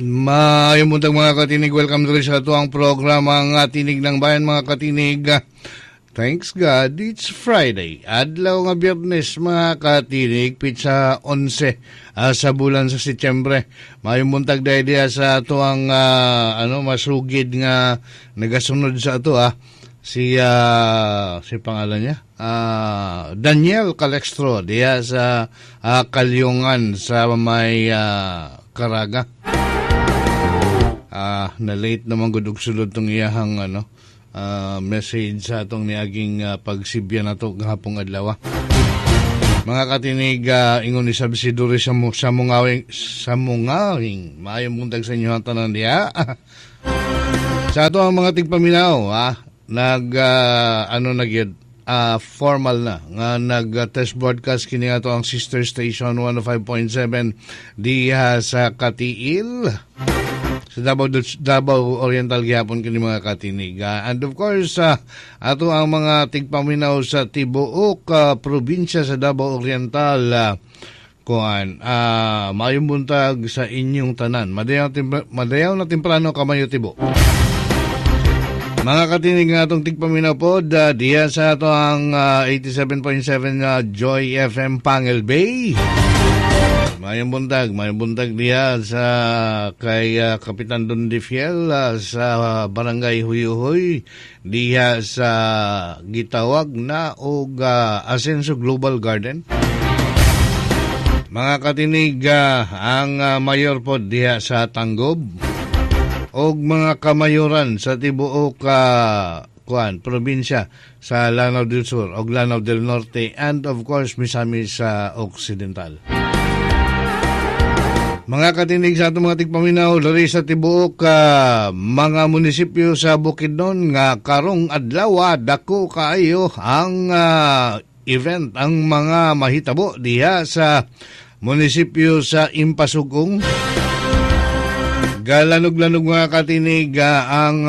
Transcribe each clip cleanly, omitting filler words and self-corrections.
Mayong buntag mga katinig, welcome to sa ito ang programa nga Tinig ng Bayan mga katinig. Thanks God, it's Friday. Adlaw nga Biyernes mga katinig, pizza 11 sa bulan sa Setyembre. Mayong buntag dahil diya sa ito ang masugid nga nagasunod sa ito si pangalan niya Daniel Calextro diya sa Kalyungan sa may Caraga. Na-late naman gudog sulod tong iyahang message sa atong niaging pagsibya na to gahapong adlaw. Mga katinig, ingon ni Sabsidore sa mungawing maayong buntag sa inyo ang tanan diya. Sa ato ang mga tigpaminaw formal na nga nag-test broadcast kini ato ang sister station 105.7 diha sa Katiil sa Davao Oriental gihapon kini mga katinig. And of course, ato ang mga tigpaminaw sa tibuok probinsya sa Davao Oriental. Mayong buntag sa inyong tanan. Madayaw na temprano kamayo tibo. Mga katinig nga atong tigpaminaw po, diya sa ato ang 87.7 Joy FM Pangil Bay. Mayong buntag diya sa kay Kapitan Don Difiel sa Barangay Huyuhoy diya sa gitawag na og Asenso Global Garden. Mga katinig, ang mayor po diya sa Tanggob og mga kamayoran sa tibuok probinsya sa Lanao del Sur og Lanao del Norte and of course Misamis sa Occidental. Mga katinig sa atong mga tigpaminaw diri sa tibuok mga munisipyo sa Bukidnon nga karong adlaw dako kaayo ang event, ang mga mahitabo diha sa munisipyo sa Impasugong. Galanog-lanog mga katinig ang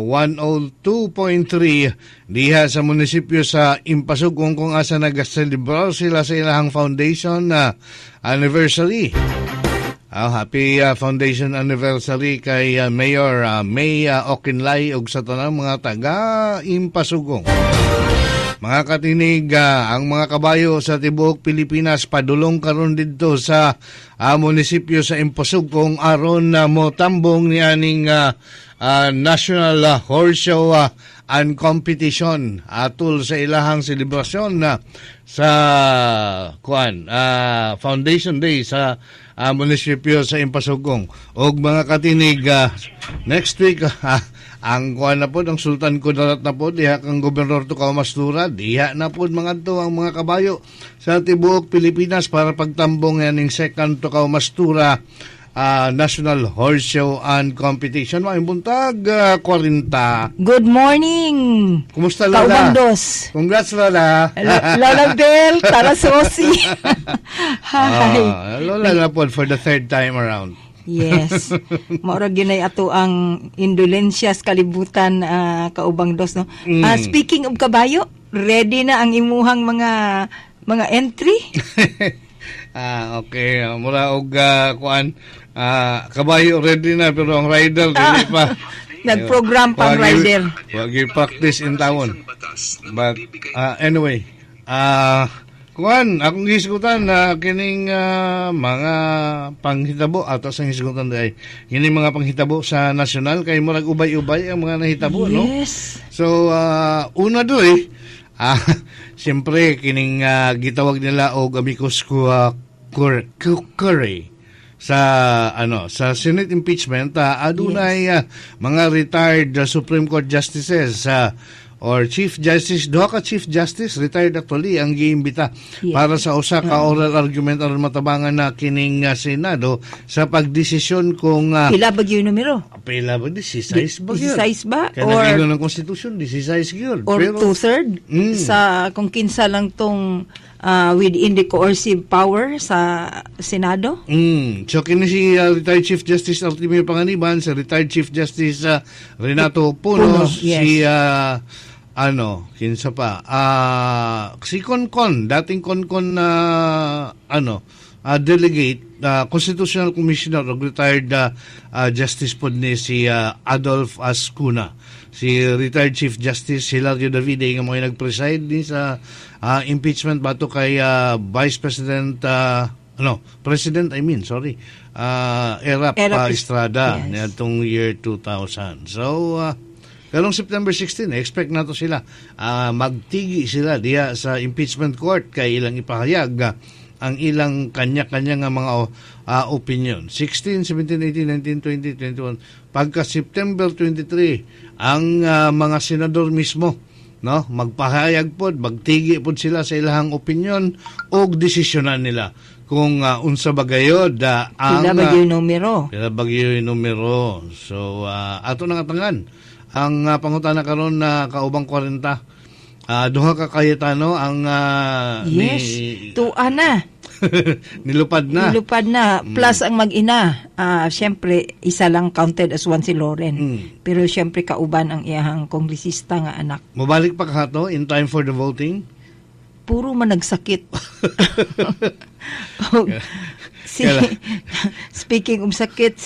102.3 diha sa munisipyo sa Impasugong kung asa nag-celebrar sila sa ilahang foundation anniversary. Happy foundation anniversary kay Mayor May Okinlay ug sa tanang mga taga Impasugong. Mga katinig, ang mga kabayo sa tibuok Pilipinas padulong karon didto sa munisipyo sa Impasugong aron motambong ni aning National Horse Show and Competition atul sa ilahang selebrasyon sa Foundation Day sa munisipyo sa Impasugong. Og mga katinig, next week ang na po ang Sultan Kudarat na po diha kang Gobernador Tukaw Mastura diha na po mga to ang mga kabayo sa tibuok Pilipinas para pagtambong yaning second Tukaw Mastura National Horse Show and Competition. Maayong buntag, 40. Good morning. Kumusta Lola? Kaubandos. Congrats Lola. Lola Bell, Tarasosi. Hi. Lola na po for the third time around. Yes. Maura ginay ato ang indolensyas kalibutan Kaubangdos no. Speaking of kabayo, ready na ang imuhang mga entry? Okay. Mura og kabayo ready na pero ang rider dili pa. Nag-program pang rider. Wag practice in town. But anyway, akong hisgutan na kining mga panghitabo ato sa hisgutan day. Kining mga panghitabo sa nasyonal kay murag ubay-ubay ang mga nahitabo, yes. No? So una doy, siyempre kining gitawag nila og amicus curiae sa Senate impeachment adunay mga retired Supreme Court justices or Chief Justice, duha ka Chief Justice, retired actually, ang giimbita para sa usa ka oral argument aron matabangan na kining Senado sa pagdesisyon kung pila ba yung numero? Pila ba? 16 ba? 16 ba? Kaya nag-ingon ng Constitution, 16 yun. Or pero, 2/3 sa kung kinsa lang tong within the coercive power sa Senado? So kini si retired Chief Justice Artemio Panganiban, si retired Chief Justice Renato Puno, yes. si kinsa pa? Si Konkon, dating Konkon na delegate, constitutional commissioner o retired justice po ni si Adolf Ascuna. Si retired Chief Justice Hilario Davide nga mga nag-preside ni sa impeachment bato kay Vice President Erap Estrada yes. nitong year 2000. So, karong September 16, expect nato sila magtigi sila diya sa impeachment court kay ilang ipahayag ang ilang kanya-kanya nga mga opinion. 16, 17, 18, 19, 20, 21. Pagka September 23, ang mga senador mismo magpahayag pod, magtigi pod sila sa ilang opinion o desisyonan nila kung unsa bagayod ang pila bagyo numero. So ato nang atangan ang pangutana karon na kaubang 40 duha ka Cayetano ang tuwa na nilupad na plus ang mag-ina syempre isa lang counted as one si Loren pero syempre kauban ang iyahang kongresista nga anak. Mabalik pa kato in time for the voting? Puro man nagsakit. Speaking of sakit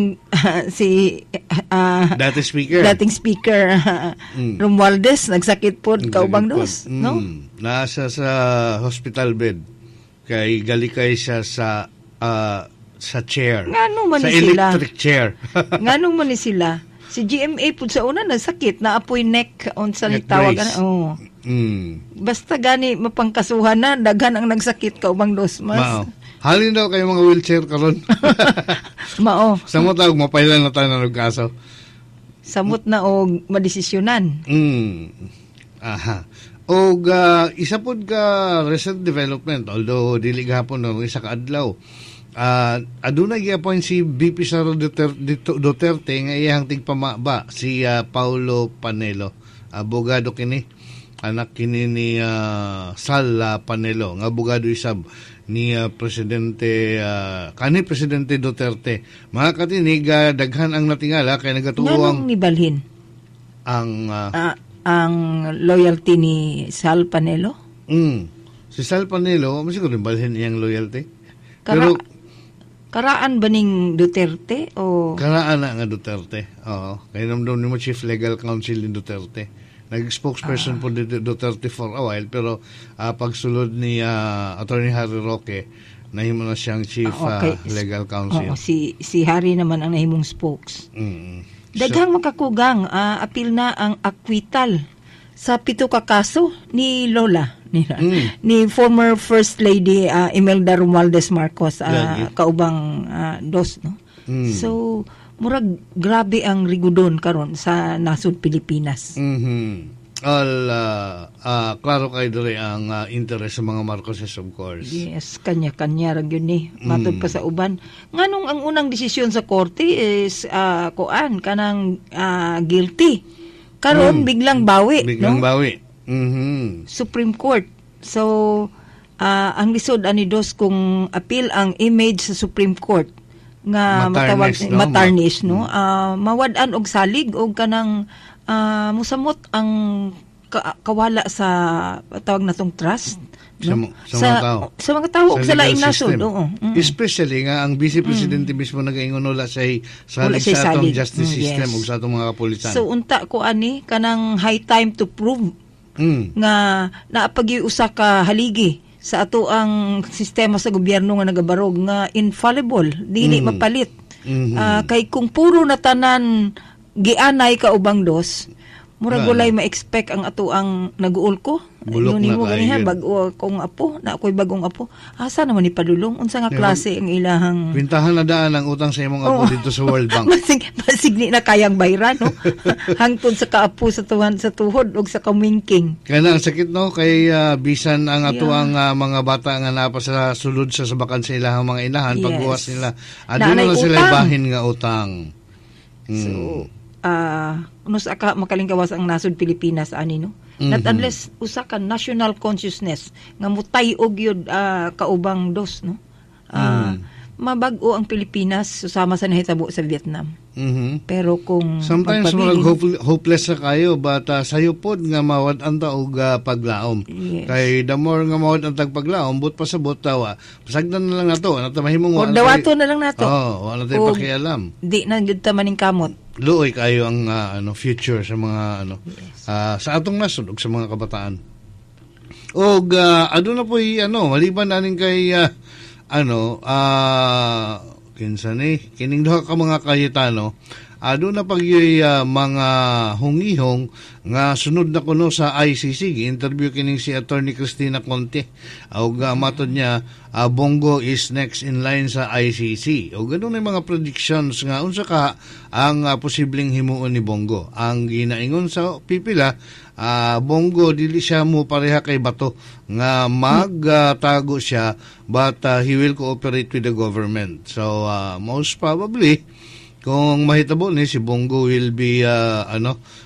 dating speaker Romualdez nagsakit po kaubang dos, no? Nasa sa hospital bed kay galikay siya sa chair. Sa electric chair. Nganong man ni sila? Si GMA po sa una nagsakit na apoy neck on sa tawag basta gani mapangkasuhan na daghan ang nagsakit kaubang dos mas. Halin daw kayo mga wheelchair karon. Mao. Samot na mapailan na tayo ng kaso. Samot na og madesisyonan. Aha. Og isa pod ka recent development although dili gahapon no isa ka adlaw. Aduna gi-appoint si VP Sara Duterte nga iyang tigpamaba si Paulo Panelo. Abogado kini. Anak kini ni Sal Panelo, nga abogado isab ni Presidente Duterte. Mga katinig, daghan ang natingala kay nagatuwang ni balhin ang loyalty ni Sal Panelo. Si Sal Panelo, masiguro rin balhin niyang loyalty. Pero karaan ba ning Duterte o karaan na nga Duterte? Oo. Kaya naman mo Chief Legal Counsel ni Duterte. Nag-spokesperson po ni Duterte for a while pero pagsulod ni Attorney Harry Roque nahimo na siyang Chief Legal Counsel. Si Harry naman ang nahimong spokes. Daghang makakugang apil na ang acquittal sa 7 ka kaso ni Lola ni former First Lady Imelda Romualdez Marcos kaubang dos no. So murag grabe ang rigudon karon sa nasod Pilipinas. Klaro kay diri ang interest sa mga Marcoses of course. Yes, kanya-kanya ra gyud ni. Matod pa sa uban. Nganong ang unang desisyon sa korte is kanang guilty. Karon biglang bawi, bawi. Supreme Court. So ang lisod ani dos kung appeal ang image sa Supreme Court nga matarnish no mawad-an og salig og kanang musamot ang kawala sa tawag natong trust no? sa mga tao sa laing nasod especially nga ang vice presidente mismo nagaingon wala sa atong justice system ug sa atong mga kapulisan. So unta ko ani kanang high time to prove nga naapagi-usa ka haligi sa ato ang sistema sa gobyerno nga nagabarog nga infallible dili mapalit. Kay kung puro na tanan gianay ka ubang dos murag walay ma-expect ang ato ang nag-uol ko. Bulok na kayo. Bago akong apo, na ako'y bagong apo. Asa naman ni padulong? Unsa nga klase ang ilahang... Pintahan na daan ang utang sa imong apo dito sa World Bank. Masig ni na kayang bayran, no? Hangtod sa kaapo sa tuhod o sa kamingking. Kaya na ang sakit, no? Kay bisan ang ato ang mga bata nga napa sa sulod sa sabakan sa ilahang mga inahan, pagbuwas nila. Doon na sila ibahin nga utang. So, unus aka makalingkawas ang nasod Pilipinas ani no not unless usa ka national consciousness nga mutay og yun kaubang dos no mabag-o ang Pilipinas susama sa nahitabo sa Vietnam. Mhm. Pero kung Sometimes hopeless sa kayo, but sayo pod nga mawad ang taog paglaom. Yes. Kay the more nga mawad ang paglaom, but pasabot tawa. Pasagdan na lang nato, ano ta mahimong o dawato na lang nato. wala tayo pakialam. Di na gyud ta maning kamot. Luoy kayo ang future sa mga sa atong nasod ug sa mga kabataan. Og adto na po'y maliban nanin kay kinsa ni kining duha ka mga Cayetano, adto na pagyoy mga hungihong nga sunod na kuno sa ICC. Interview kining si Attorney Cristina Conte. Og matod niya Bongo is next in line sa ICC. O ganun na mga predictions nga unsa ka ang posibleng himuon ni Bongo. Ang ginaingon sa pipila, Bongo dili siya mo pareha kay Bato nga magtago siya, but he will cooperate with the government. So most probably kung mahitabo ni si Bongo will be